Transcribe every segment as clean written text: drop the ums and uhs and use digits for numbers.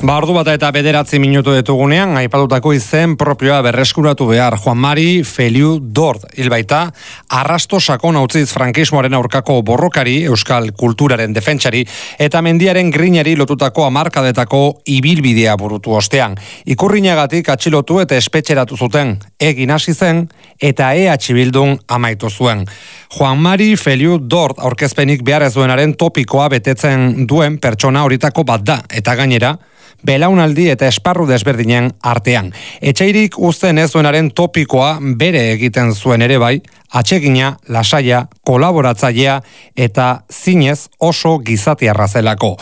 Ordu bata eta 9 minutu ditugunean, aipatutako izen propioa berreskuratu behar. Juan Mari Feliu Dord, hilbaita, arrasto sakon utziz frankismoaren aurkako borrokari, euskal kulturaren defentsari, eta mendiaren grinari lotutako hamarkadetako ibilbidea burutu ostean. Ikurrinagatik atxilotu eta espetxeratu zuten, egin hasi zen, eta EH Bildun amaitu zuen. Juan Mari Feliu Dord aurkezpenik behar ez duenaren topikoa betetzen duen pertsona horitako bat da, eta gainera, belaunaldi eta esparru desberdinen artean. Etxeirik uzten ez duenaren topikoa bere egiten zuen ere bai, atsegina, lasaia, kolaboratzailea eta zinez oso gizatiarra zelako.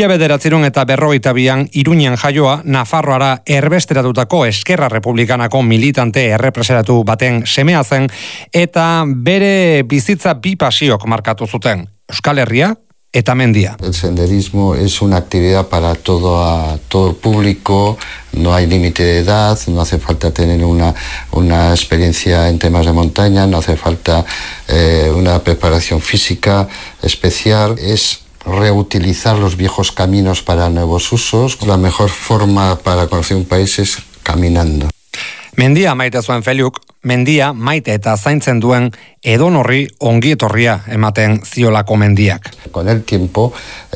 1952an Iruñan jaioa, Nafarroara erbesteratutako Eskerra Republikanako militante errepresentatu baten semea zen, eta bere bizitza bi pasiok markatu zuten. Euskal Herria eta mendia. El senderismo es una actividad para todo el público, no hay límite de edad, no hace falta tener una experiencia en temas de montaña, no hace falta una preparación física especial, es reutilizar los viejos caminos para nuevos usos. La mejor forma para conocer un país es caminando. Mendia maite zuen Feliuk, mendia maite eta zaintzen duen edonorri ongietorria ematen ziolako mendiak. Con el tiempo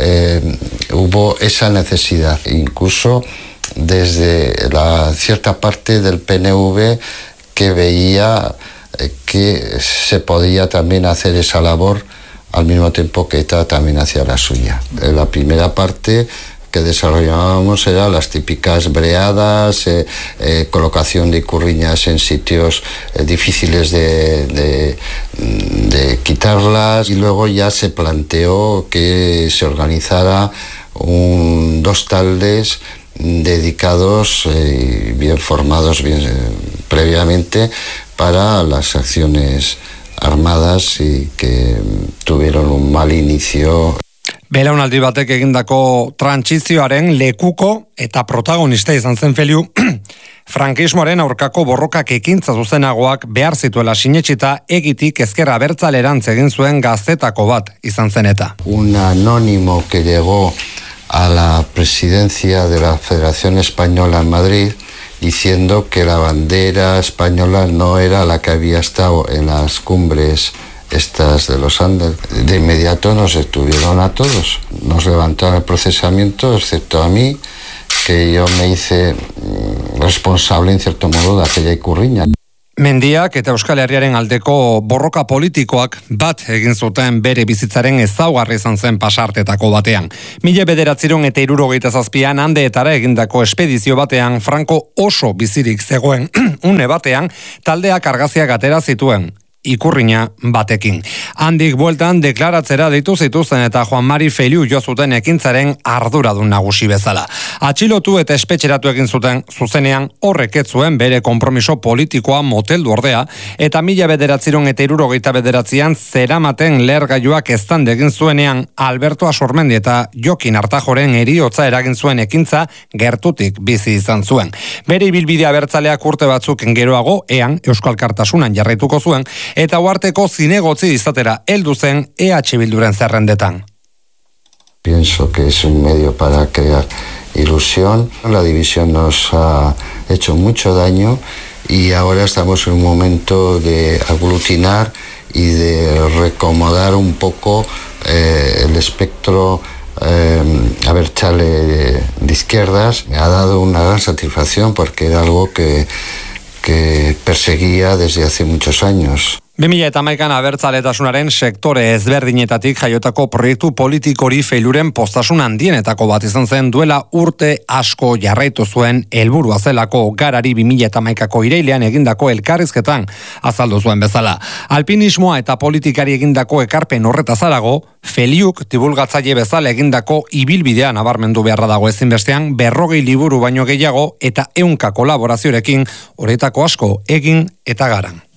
hubo esa necesidad, incluso desde la cierta parte del PNV que veía que se podía también hacer esa labor al mismo tiempo que ETA también hacía la suya. La primera parte que desarrollábamos eran las típicas breadas, colocación de ikurriñas en sitios difíciles de quitarlas, y luego ya se planteó que se organizara dos taldes dedicados y bien formados previamente para las acciones armadas y que tuvieron un mal inicio. Belaunaldi batek egindako trantsizioaren lekuko eta protagonista izan zen Feliu, frankismoaren aurkako borrokak ekintza zuzenagoak behar zituela sinetsita egitik ezkerra abertzalerantz egin zuen gaztetako bat izan zen eta. Un anónimo que llegó a la presidencia de la Federación Española en Madrid diciendo que la bandera española no era la que había estado en las cumbres estas de los Andes. De inmediato nos detuvieron a todos. Nos levantaron el procesamiento, excepto a mí, que yo me hice responsable, en cierto modo, de aquella ikurriña. Mendiak eta Euskal Herriaren aldeko borroka politikoak bat egin zuten bere bizitzaren ezaugarri izan zen pasartetako batean. 1977an Andeetara egindako espedizio batean Franco oso bizirik zegoen une batean taldeak argazkiak atera zituen. Ikurriña batekin. Handik bueltan deklaratzera ditu zituzten eta Juan Mari Feliu jo zuten ekintzaren arduradun nagusi bezala. Atxilotu eta espetxeratu egin zuten zuzenean horrek ez zuen bere konpromiso politikoa moteldu ordea, eta 1979an zeramaten lehergailuak eztande egin zuenean Alberto Asormendi eta Jokin Artajoren heriotza eragin zuen ekintza gertutik bizi izan zuen. Bere ibilbidea abertzaleak urte batzuk geroago ean Euskal Alkartasunan jarraituko zuen, eta uarteko zinegotzi izatera heldu zen EH Bilduren zerrendetan. Pienso que es un medio para crear ilusión. La división nos ha hecho mucho daño y ahora estamos en un momento de aglutinar y de recomodar un poco el espectro abertzale de izquierdas. Me ha dado una gran satisfacción porque era algo que perseguía desde hace muchos años. 2011an abertzaletasunaren sektore ezberdinetatik jaiotako proiektu politikori Feliuren postasun handienetako bat izan zen duela urte asko jarraitu zuen helburua zelako garari 2011ko irailean egindako elkarrizketan azaldu zuen bezala. Alpinismoa eta politikari egindako ekarpen horretaz harago, Feliuk divulgatzaile bezala egindako ibilbidea nabarmendu beharra dago ezinbestean 40 liburu baino gehiago eta 100 kolaboraziorekin horietako asko egin eta garan.